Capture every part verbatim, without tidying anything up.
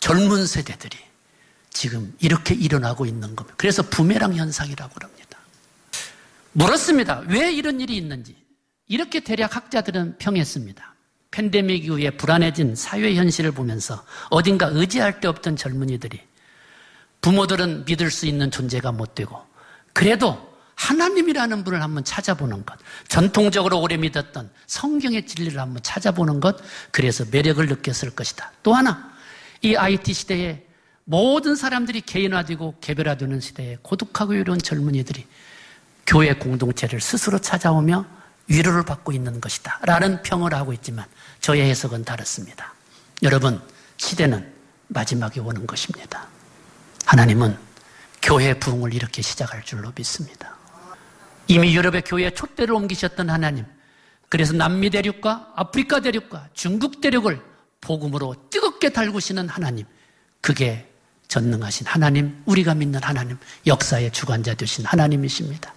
젊은 세대들이 지금 이렇게 일어나고 있는 겁니다. 그래서 부메랑 현상이라고 합니다. 물었습니다. 왜 이런 일이 있는지. 이렇게 대략 학자들은 평했습니다. 팬데믹 이후에 불안해진 사회 현실을 보면서 어딘가 의지할 데 없던 젊은이들이 부모들은 믿을 수 있는 존재가 못 되고 그래도 하나님이라는 분을 한번 찾아보는 것, 전통적으로 오래 믿었던 성경의 진리를 한번 찾아보는 것, 그래서 매력을 느꼈을 것이다. 또 하나, 이 아이티 시대에 모든 사람들이 개인화되고 개별화되는 시대에 고독하고 외로운 젊은이들이 교회 공동체를 스스로 찾아오며 위로를 받고 있는 것이다 라는 평을 하고 있지만 저의 해석은 다릅니다. 여러분, 시대는 마지막에 오는 것입니다. 하나님은 교회 부흥을 이렇게 시작할 줄로 믿습니다. 이미 유럽의 교회에 촛대를 옮기셨던 하나님, 그래서 남미 대륙과 아프리카 대륙과 중국 대륙을 복음으로 뜨겁게 달구시는 하나님, 그게 전능하신 하나님, 우리가 믿는 하나님, 역사의 주관자 되신 하나님이십니다.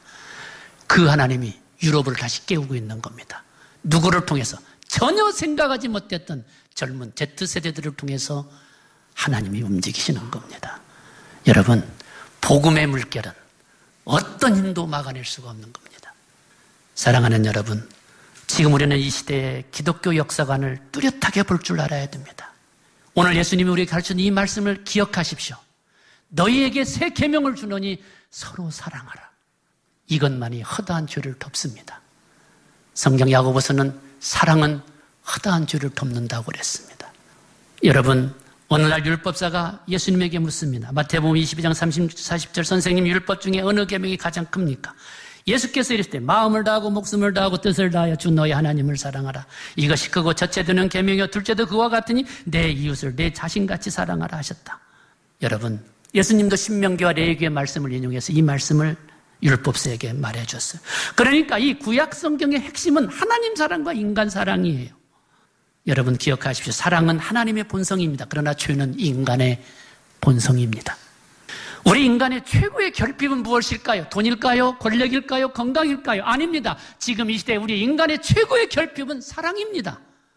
그 하나님이 유럽을 다시 깨우고 있는 겁니다. 누구를 통해서? 전혀 생각하지 못했던 젊은 Z세대들을 통해서 하나님이 움직이시는 겁니다. 여러분, 복음의 물결은 어떤 힘도 막아낼 수가 없는 겁니다. 사랑하는 여러분, 지금 우리는 이 시대의 기독교 역사관을 뚜렷하게 볼 줄 알아야 됩니다. 오늘 예수님이 우리에게 가르친 이 말씀을 기억하십시오. 너희에게 새 계명을 주노니 서로 사랑하라. 이것만이 허다한 죄를 덮습니다. 성경 야고보서는 사랑은 허다한 죄를 덮는다고 그랬습니다. 여러분, 오늘날 율법사가 예수님에게 묻습니다. 마태복음 이십이 장 삼십, 사십 절 선생님, 율법 중에 어느 계명이 가장 큽니까? 예수께서 이르시되 마음을 다하고 목숨을 다하고 뜻을 다하여 주 너희 하나님을 사랑하라. 이것이 크고 첫째 되는 계명이요 둘째도 그와 같으니 내 이웃을 내 자신같이 사랑하라 하셨다. 여러분, 예수님도 신명기와 레위기의 말씀을 인용해서 이 말씀을 율법사에게 말해줬어요. 그러니까 이 구약 성경의 핵심은 하나님 사랑과 인간 사랑이에요. 여러분 기억하십시오. 사랑은 하나님의 본성입니다. 그러나 죄는 인간의 본성입니다. 우리 인간의 최고의 결핍은 무엇일까요? 돈일까요? 권력일까요? 건강일까요? 아닙니다. 지금 이 시대에 우리 인간의 최고의 결핍은 사랑입니다.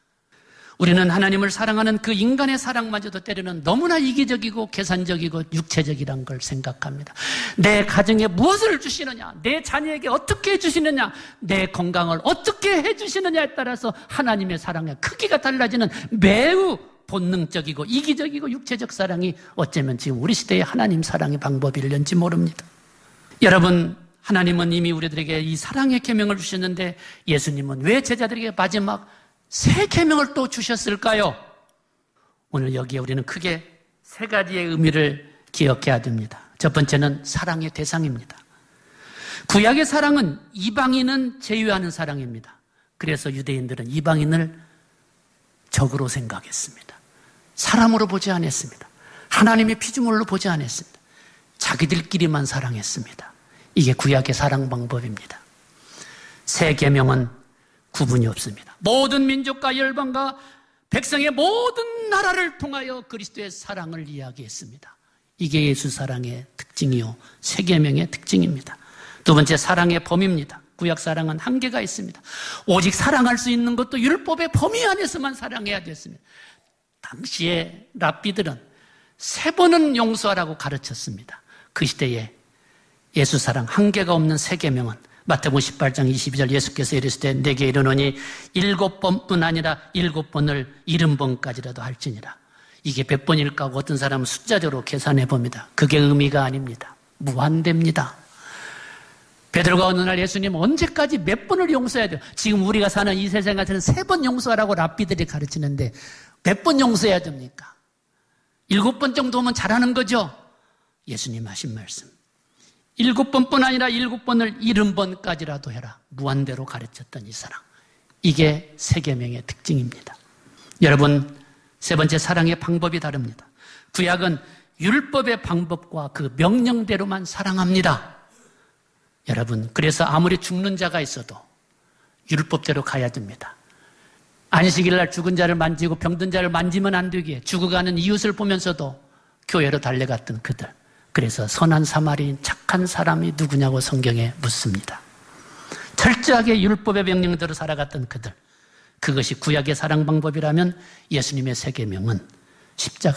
우리는 하나님을 사랑하는 그 인간의 사랑마저도 때로는 너무나 이기적이고 계산적이고 육체적이란 걸 생각합니다. 내 가정에 무엇을 주시느냐, 내 자녀에게 어떻게 해주시느냐, 내 건강을 어떻게 해주시느냐에 따라서 하나님의 사랑의 크기가 달라지는 매우 본능적이고 이기적이고 육체적 사랑이 어쩌면 지금 우리 시대의 하나님 사랑의 방법일는지 모릅니다. 여러분, 하나님은 이미 우리들에게 이 사랑의 계명을 주셨는데 예수님은 왜 제자들에게 마지막 새 계명을 또 주셨을까요? 오늘 여기에 우리는 크게 세 가지의 의미를 기억해야 됩니다. 첫 번째는 사랑의 대상입니다. 구약의 사랑은 이방인은 제외하는 사랑입니다. 그래서 유대인들은 이방인을 적으로 생각했습니다. 사람으로 보지 않았습니다. 하나님의 피조물로 보지 않았습니다. 자기들끼리만 사랑했습니다. 이게 구약의 사랑 방법입니다. 새 계명은 구분이 없습니다. 모든 민족과 열방과 백성의 모든 나라를 통하여 그리스도의 사랑을 이야기했습니다. 이게 예수 사랑의 특징이요 새 계명의 특징입니다. 두 번째, 사랑의 범위입니다. 구약 사랑은 한계가 있습니다. 오직 사랑할 수 있는 것도 율법의 범위 안에서만 사랑해야 됐습니다. 당시에 랍비들은 세 번은 용서하라고 가르쳤습니다. 그 시대에 예수 사랑 한계가 없는 새 계명은 마태복음 십팔 장 이십이 절 예수께서 이르시되 내게 이르노니 일곱 번뿐 아니라 일곱 번을 일흔 번까지라도 할지니라. 이게 백 번일까 하고 어떤 사람은 숫자적으로 계산해 봅니다. 그게 의미가 아닙니다. 무한대입니다. 베드로가 어느 날 예수님 언제까지 몇 번을 용서해야 돼요? 지금 우리가 사는 이 세상 같은 세 번 용서하라고 랍비들이 가르치는데 몇 번 용서해야 됩니까? 일곱 번 정도면 잘하는 거죠? 예수님 하신 말씀. 일곱 번뿐 아니라 일곱 번을 일흔 번까지라도 해라. 무한대로 가르쳤던 이 사랑. 이게 새 계명의 특징입니다. 여러분, 세 번째, 사랑의 방법이 다릅니다. 구약은 율법의 방법과 그 명령대로만 사랑합니다. 여러분, 그래서 아무리 죽는 자가 있어도 율법대로 가야 됩니다. 안식일 날 죽은 자를 만지고 병든 자를 만지면 안 되기에 죽어가는 이웃을 보면서도 교회로 달려갔던 그들. 그래서 선한 사마리인 착한 사람이 누구냐고 성경에 묻습니다. 철저하게 율법의 명령대로 살아갔던 그들. 그것이 구약의 사랑 방법이라면 예수님의 새 계명은 십자가